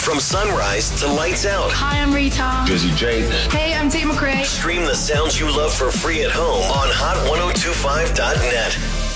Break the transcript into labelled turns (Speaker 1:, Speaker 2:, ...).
Speaker 1: From sunrise to lights out.
Speaker 2: Hi, I'm Rita.
Speaker 3: Dizzy J.
Speaker 2: Hey, I'm Tate McRae.
Speaker 1: Stream the sounds you love for free at home on hot1025.net.